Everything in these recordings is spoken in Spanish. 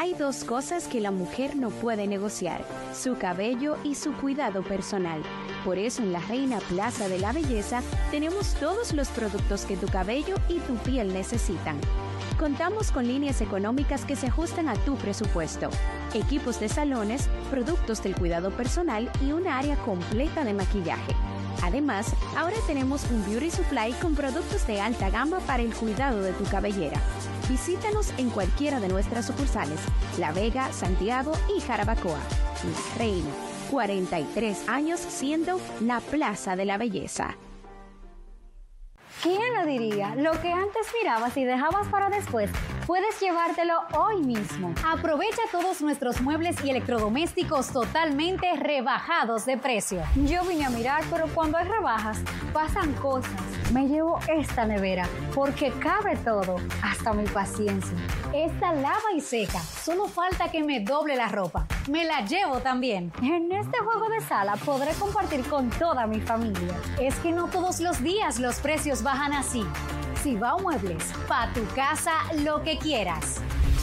Hay dos cosas que la mujer no puede negociar: su cabello y su cuidado personal. Por eso en la Reina Plaza de la Belleza tenemos todos los productos que tu cabello y tu piel necesitan. Contamos con líneas económicas que se ajustan a tu presupuesto, equipos de salones, productos del cuidado personal y un área completa de maquillaje. Además, ahora tenemos un Beauty Supply con productos de alta gama para el cuidado de tu cabellera. Visítanos en cualquiera de nuestras sucursales: La Vega, Santiago y Jarabacoa. La Reina, 43 años siendo la Plaza de la Belleza. ¿Quién lo diría? Lo que antes mirabas y dejabas para después, puedes llevártelo hoy mismo. Aprovecha todos nuestros muebles y electrodomésticos totalmente rebajados de precio. Yo vine a mirar, pero cuando hay rebajas, pasan cosas. Me llevo esta nevera, porque cabe todo, hasta mi paciencia. Esta lava y seca, solo falta que me doble la ropa. Me la llevo también. En este juego de sala podré compartir con toda mi familia. Es que no todos los días los precios bajan así. Cibao Muebles, pa' tu casa lo que quieras.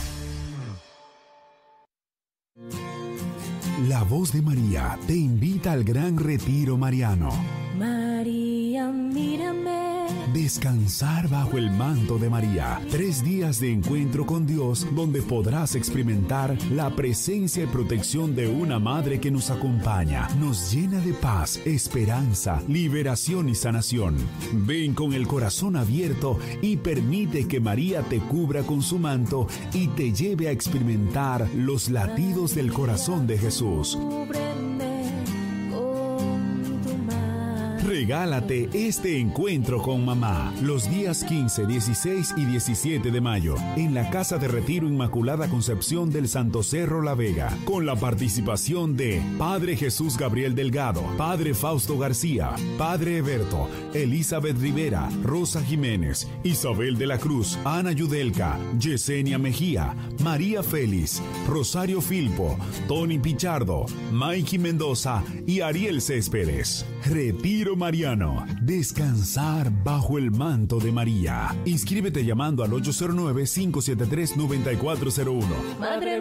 La Voz de María te invita al Gran Retiro Mariano. María, mírame. Descansar bajo el manto de María. 3 días de encuentro con Dios donde podrás experimentar la presencia y protección de una madre que nos acompaña, nos llena de paz, esperanza, liberación y sanación. Ven con el corazón abierto y permite que María te cubra con su manto y te lleve a experimentar los latidos del corazón de Jesús. Regálate este encuentro con mamá los días 15, 16 y 17 de mayo en la Casa de Retiro Inmaculada Concepción del Santo Cerro La Vega, con la participación de Padre Jesús Gabriel Delgado, Padre Fausto García, Padre Eberto, Elizabeth Rivera, Rosa Jiménez, Isabel de la Cruz, Ana Yudelka, Yesenia Mejía, María Félix, Rosario Filpo, Tony Pichardo, Mikey Mendoza y Ariel Céspedes. Retiro Mariano. Descansar bajo el manto de María. Inscríbete llamando al 809-573-9401. Madre